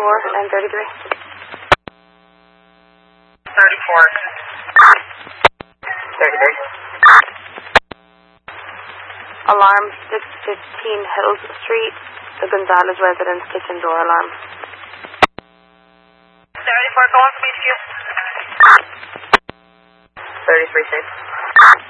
and 33. 34. 33. Alarm 615 Hills Street, the Gonzalez residence kitchen door alarm. 34, go on, speed to you. 33 safe.